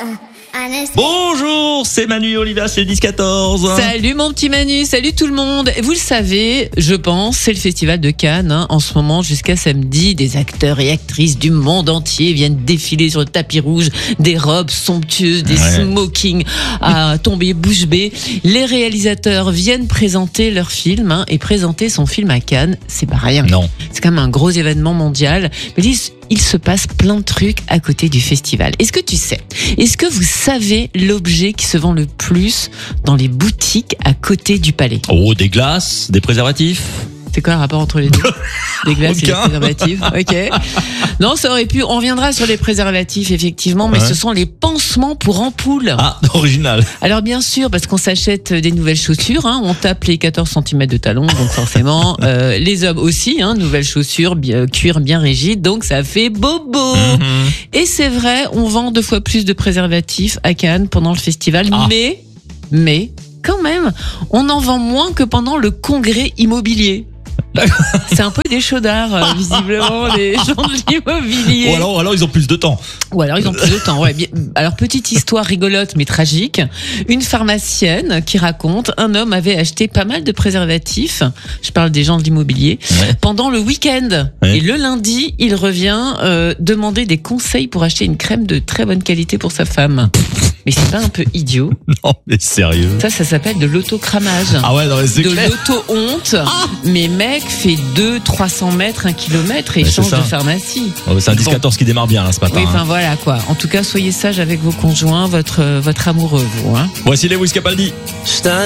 Bonjour, c'est Manu et Olivia, c'est le 10-14. Salut mon petit Manu, salut tout le monde. Vous le savez, je pense, c'est le festival de Cannes. En ce moment, jusqu'à samedi, des acteurs et actrices du monde entier viennent défiler sur le tapis rouge, des robes somptueuses, des smokings à tomber bouche bée. Les réalisateurs viennent présenter leur film et présenter son film à Cannes, c'est pas rien. Non. C'est quand même un gros événement mondial. Mais il se passe plein de trucs à côté du festival. Est-ce que vous savez l'objet qui se vend le plus dans les boutiques à côté du palais? Oh, des glaces, des préservatifs. C'est quoi le rapport entre les deux? Des glaces et des préservatifs. Ok. Non, ça aurait pu. On reviendra sur les préservatifs, effectivement, mais ce sont les pansements pour ampoules. Ah, original. Alors bien sûr, parce qu'on s'achète des nouvelles chaussures, on tape les 14 cm de talons, donc forcément, les hommes aussi, nouvelles chaussures, cuir bien rigide, donc ça fait bobo. Et c'est vrai, on vend 2 fois plus de préservatifs à Cannes pendant le festival, mais quand même, on en vend moins que pendant le congrès immobilier. C'est un peu des chaudards, visiblement, les gens de l'immobilier. Ou alors ils ont plus de temps. Ouais. Alors, petite histoire rigolote mais tragique. Une pharmacienne qui raconte, un homme avait acheté pas mal de préservatifs, je parle des gens de l'immobilier, pendant le week-end. Et le lundi, il revient demander des conseils pour acheter une crème de très bonne qualité pour sa femme. Mais c'est pas un peu idiot? Non, mais sérieux. Ça s'appelle de l'autocramage. Ah ouais, non, mais c'est clair. De l'auto-honte. Mais mec fait 200-300 mètres, 1 kilomètre et change de pharmacie. Oh, c'est un 10-14 qui démarre bien, ce matin. Oui, enfin voilà, quoi. En tout cas, soyez sages avec vos conjoints, votre amoureux, vous, Voici Lewis Capaldi.